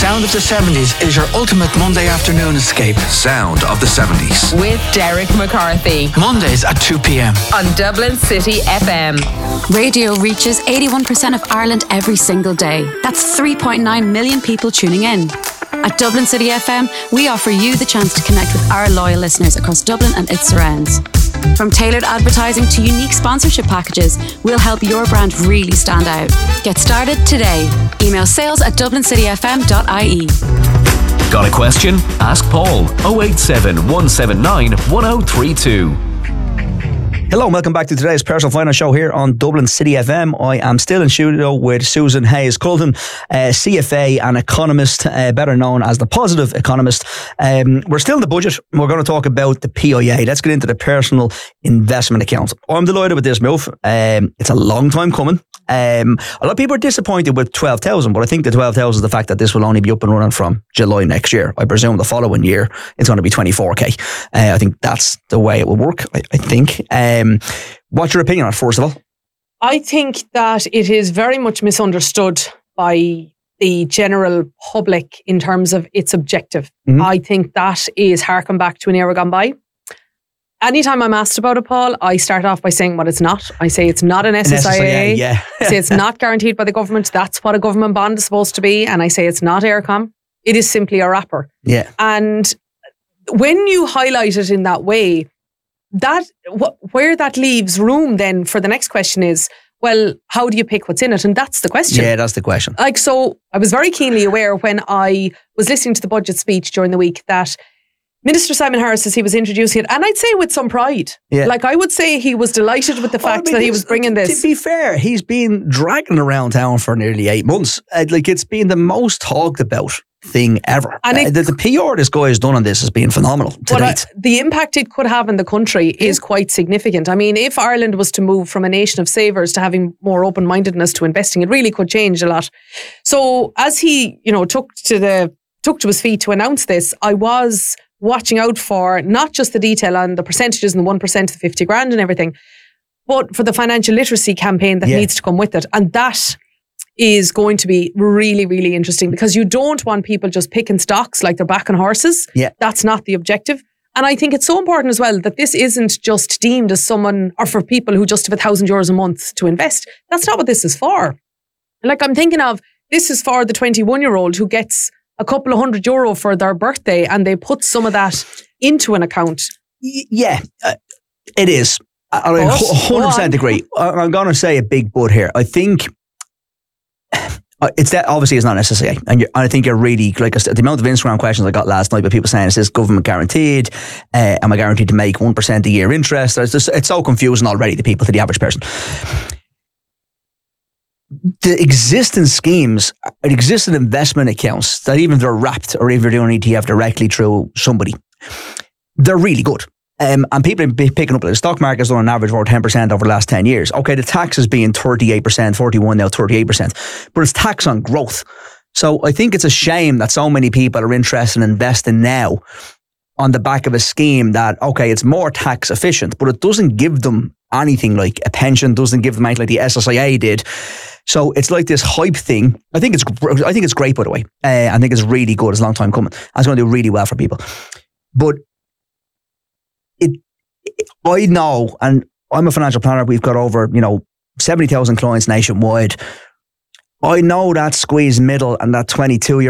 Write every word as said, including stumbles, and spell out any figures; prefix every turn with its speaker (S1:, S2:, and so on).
S1: Sound of the seventies is your ultimate Monday afternoon escape.
S2: Sound of the seventies.
S3: With Derek McCarthy.
S1: Mondays at two p.m.
S3: on Dublin City F M.
S4: Radio reaches eighty-one percent of Ireland every single day. That's three point nine million people tuning in. At Dublin City F M, we offer you the chance to connect with our loyal listeners across Dublin and its surrounds. From tailored advertising to unique sponsorship packages, we'll help your brand really stand out. Get started today. Email sales at dublin city f m dot i e.
S5: Got a question? Ask Paul. oh eight seven, one seven nine, one oh three two.
S6: Hello and welcome back to today's Personal Finance Show here on Dublin City F M. I am still in studio with Susan Hayes-Coulton, uh, C F A and economist, uh, better known as the Positive Economist. Um, we're still in the budget. We're going to talk about the P I A. Let's get into the Personal Investment Account. I'm delighted with this move. Um, it's a long time coming. Um, a lot of people are disappointed with twelve thousand, but I think the twelve thousand is the fact that this will only be up and running from July next year. I presume the following year it's going to be twenty-four K. Uh, I think that's the way it will work, I, I think. Um, what's your opinion on it, first of all?
S7: I think that it is very much misunderstood by the general public in terms of its objective. Mm-hmm. I think that is harken back to an era gone by. Anytime I'm asked about it, Paul, I start off by saying what it's not. I say it's not an S S I A.
S6: An S S I A, yeah.
S7: I say it's not guaranteed by the government. That's what a government bond is supposed to be. And I say it's not Eircom. It is simply a wrapper.
S6: Yeah.
S7: And when you highlight it in that way, that wh- where that leaves room then for the next question is, well, how do you pick what's in it? And that's the question.
S6: Yeah, that's the question.
S7: Like, so I was very keenly aware when I was listening to the budget speech during the week that Minister Simon Harris, as he was introducing it, and I'd say with some pride.
S6: Yeah.
S7: Like, I would say he was delighted with the fact
S6: I mean,
S7: that he was bringing this.
S6: To be fair, he's been dragging around town for nearly eight months. Uh, like, it's been the most talked about thing ever.
S7: And
S6: uh,
S7: it,
S6: the, the P R this guy has done on this has been phenomenal to
S7: well,
S6: date.
S7: Uh, the impact it could have in the country yeah. is quite significant. I mean, if Ireland was to move from a nation of savers to having more open-mindedness to investing, it really could change a lot. So as he, you know, took to the took to his feet to announce this, I was watching out for not just the detail on the percentages and the one percent, the fifty grand and everything, but for the financial literacy campaign that yeah. needs to come with it. And that is going to be really, really interesting because you don't want people just picking stocks like they're backing horses.
S6: Yeah.
S7: That's not the objective. And I think it's so important as well that this isn't just deemed as someone or for people who just have a thousand euros a month to invest. That's not what this is for. Like, I'm thinking of, this is for the twenty-one year old who gets a couple of hundred euro for their birthday and they put some of that into an account.
S6: Yeah, uh, it is. I, I one hundred percent agree. I'm going to say a big but here. I think it's that obviously it's not an S S I A. And you're, I think you're really, like I said, the amount of Instagram questions I got last night by people saying, is this government guaranteed? Uh, am I guaranteed to make one percent a year interest? It's, just, it's so confusing already to people, to the average person. The existing schemes, existing investment accounts, that even if they're wrapped or if you're doing an E T F directly through somebody, they're really good. Um, and people have been picking up, the stock market's done on average over ten percent over the last ten years. Okay, the tax is being thirty-eight percent, forty-one now, thirty-eight percent. But it's tax on growth. So I think it's a shame that so many people are interested in investing now on the back of a scheme that, okay, it's more tax efficient, but it doesn't give them anything like a pension, doesn't give them anything like the S S I A did. So it's like this hype thing. I think it's I think it's great, by the way. Uh, I think it's really good. It's a long time coming. It's going to do really well for people. But it, it I know, and I'm a financial planner. We've got over, you know, seventy thousand clients nationwide. I know that squeeze middle and that twenty-two year